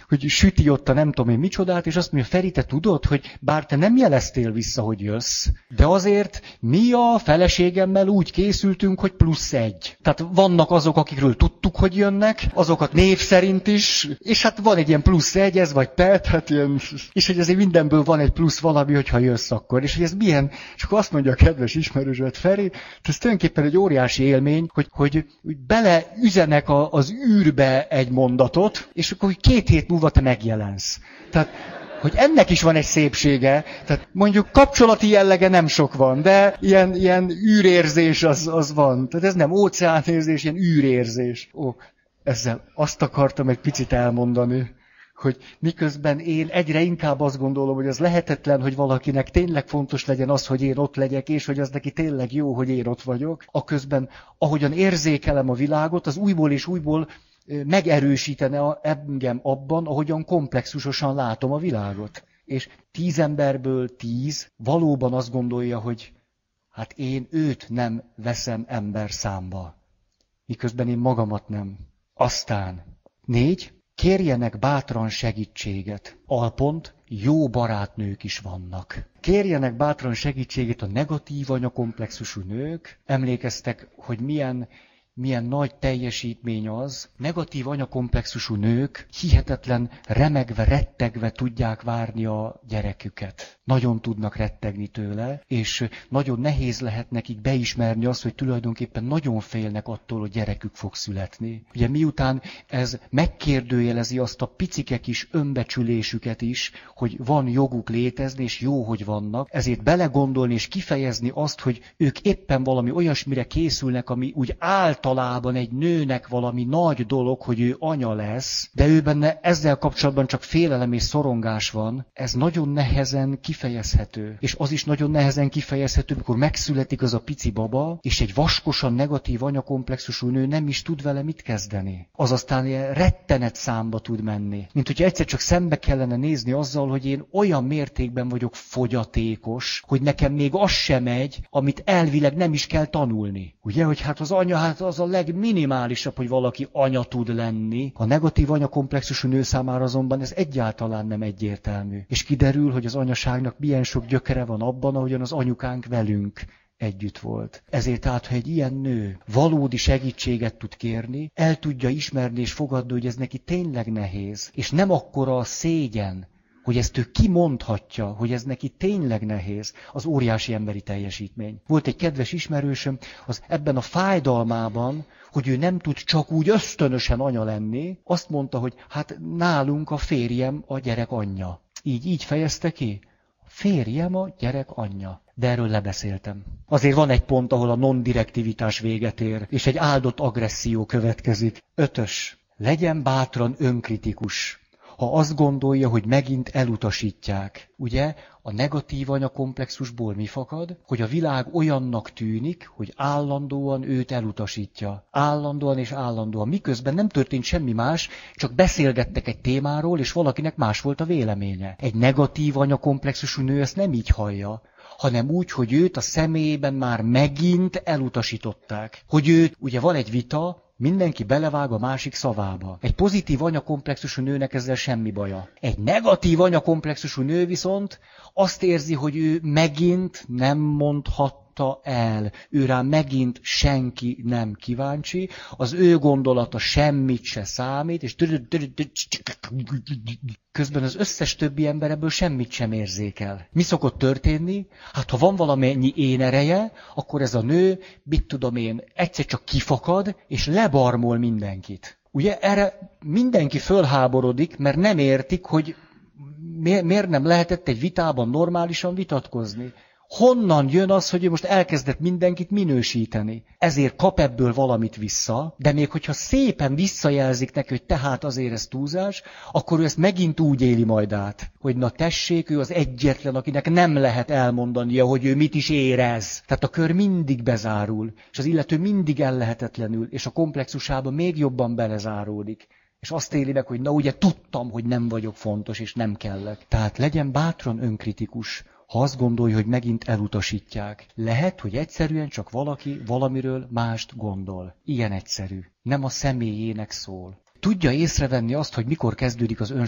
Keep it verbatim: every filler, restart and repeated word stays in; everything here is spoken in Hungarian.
hogy süti ott a nem tudom én micsodát, és azt mondja, Feri, te tudod, hogy bár te nem jeleztél vissza, hogy jössz, de azért mi a feleségemmel úgy készültünk, hogy plusz egy. Tehát vannak azok, akikről tudtuk, hogy jönnek, azokat név szerint is, és hát van egy ilyen plusz egy, ez vagy te, tehát ilyen, és hogy azért mindenből van egy plusz valami, hogyha jössz akkor. És hogy ez milyen, és akkor azt mondja a kedves ismerősöd, Feri, ez tulajdonképpen egy óriási élmény, hogy, hogy, hogy beleüzenek a, az űrbe egy mondatot, és akkor hogy két hét múlva te megjelensz. Tehát, hogy ennek is van egy szépsége, tehát mondjuk kapcsolati jellege nem sok van, de ilyen, ilyen űrérzés az, az van. Tehát ez nem óceánérzés, ilyen űrérzés. Ó, ezzel azt akartam egy picit elmondani, hogy miközben én egyre inkább azt gondolom, hogy az lehetetlen, hogy valakinek tényleg fontos legyen az, hogy én ott legyek, és hogy az neki tényleg jó, hogy én ott vagyok. Aközben, ahogyan érzékelem a világot, az újból és újból megerősítene engem abban, ahogyan komplexusosan látom a világot. És tíz emberből tíz valóban azt gondolja, hogy hát én őt nem veszem ember számba. Miközben én magamat nem. Aztán négy. Kérjenek bátran segítséget. Alpont, jó barátnők is vannak. Kérjenek bátran segítséget a negatív anyakomplexusú nők. Emlékeztek, hogy milyen, milyen nagy teljesítmény az. Negatív anyakomplexusú nők hihetetlen remegve, rettegve tudják várni a gyereküket. Nagyon tudnak rettegni tőle, és nagyon nehéz lehet nekik beismerni azt, hogy tulajdonképpen nagyon félnek attól, hogy gyerekük fog születni. Ugye miután ez megkérdőjelezi azt a picike kis önbecsülésüket is, hogy van joguk létezni, és jó, hogy vannak, ezért belegondolni és kifejezni azt, hogy ők éppen valami olyasmire készülnek, ami úgy általában egy nőnek valami nagy dolog, hogy ő anya lesz, de ő benne ezzel kapcsolatban csak félelem és szorongás van, ez nagyon nehezen kifejezhető. És az is nagyon nehezen kifejezhető, amikor megszületik az a pici baba, és egy vaskosan negatív anyakomplexusú nő nem is tud vele mit kezdeni. Az aztán ilyen rettenet számba tud menni. Mint hogyha egyszer csak szembe kellene nézni azzal, hogy én olyan mértékben vagyok fogyatékos, hogy nekem még az sem megy, amit elvileg nem is kell tanulni. Ugye, hogy hát az anya, hát az a legminimálisabb, hogy valaki anya tud lenni. A negatív anyakomplexusú nő számára azonban ez egyáltalán nem egyértelmű. És kiderül, hogy az anyaságnak milyen sok gyökere van abban, ahogyan az anyukánk velünk együtt volt. Ezért tehát, ha egy ilyen nő valódi segítséget tud kérni, el tudja ismerni és fogadni, hogy ez neki tényleg nehéz, és nem akkora a szégyen, hogy ezt ő kimondhatja, hogy ez neki tényleg nehéz, az óriási emberi teljesítmény. Volt egy kedves ismerősöm, az ebben a fájdalmában, hogy ő nem tud csak úgy ösztönösen anya lenni, azt mondta, hogy hát nálunk a férjem a gyerek anyja. Így, így fejezte ki. Férjem a gyerek anyja. De erről lebeszéltem. Azért van egy pont, ahol a non-direktivitás véget ér, és egy áldott agresszió következik. Ötös. Legyen bátran önkritikus. Ha azt gondolja, hogy megint elutasítják. Ugye, a negatív anyakomplexusból mi fakad? Hogy a világ olyannak tűnik, hogy állandóan őt elutasítja. Állandóan és állandóan. Miközben nem történt semmi más, csak beszélgettek egy témáról, és valakinek más volt a véleménye. Egy negatív anyakomplexusú nő ezt nem így hallja, hanem úgy, hogy őt a személyében már megint elutasították. Hogy őt, ugye van egy vita, mindenki belevág a másik szavába. Egy pozitív anyakomplexusú nőnek ezzel semmi baja. Egy negatív anyakomplexusú nő viszont azt érzi, hogy ő megint nem mondhatta el. Ő rá megint senki nem kíváncsi, az ő gondolata semmit se számít, és közben az összes többi ember ebből semmit sem érzékel. Mi szokott történni? Hát ha van valamennyi én ereje, akkor ez a nő, mit tudom én, egyszer csak kifakad, és lebarmol mindenkit. Ugye erre mindenki fölháborodik, mert nem értik, hogy miért nem lehetett egy vitában normálisan vitatkozni. Honnan jön az, hogy ő most elkezdett mindenkit minősíteni? Ezért kap ebből valamit vissza, de még hogyha szépen visszajelzik neki, hogy tehát azért ez túlzás, akkor ő ezt megint úgy éli majd át, hogy na tessék, ő az egyetlen, akinek nem lehet elmondania, hogy ő mit is érez. Tehát a kör mindig bezárul, és az illető mindig ellehetetlenül, és a komplexusában még jobban belezáródik. És azt éli meg, hogy na ugye tudtam, hogy nem vagyok fontos, és nem kellek. Tehát legyen bátran önkritikus. Ha azt gondolja, hogy megint elutasítják. Lehet, hogy egyszerűen csak valaki valamiről mást gondol. Ilyen egyszerű. Nem a személyének szól. Tudja észrevenni azt, hogy mikor kezdődik az ön